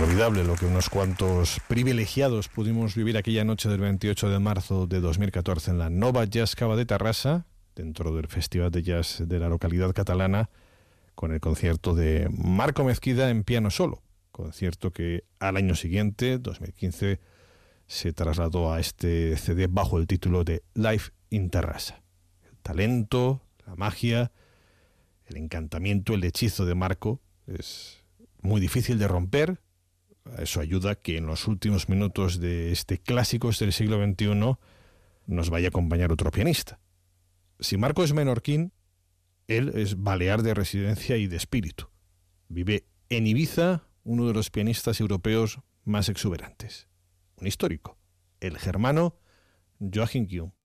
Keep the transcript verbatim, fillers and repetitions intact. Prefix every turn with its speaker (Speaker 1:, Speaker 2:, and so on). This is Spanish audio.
Speaker 1: inolvidable lo que unos cuantos privilegiados pudimos vivir aquella noche del veintiocho de marzo de dos mil catorce en la Nova Jazz Cava de Tarrasa, dentro del Festival de Jazz de la localidad catalana, con el concierto de Marco Mezquida en piano solo, concierto que al año siguiente, dos mil quince, se trasladó a este C D bajo el título de Live in Tarrasa. El talento, la magia, el encantamiento, el hechizo de Marco es muy difícil de romper. A eso ayuda que en los últimos minutos de este Clásicos del siglo veintiuno nos vaya a acompañar otro pianista. Si Marco es menorquín, él es balear de residencia y de espíritu. Vive en Ibiza, uno de los pianistas europeos más exuberantes. Un histórico, el germano Joachim Kühn.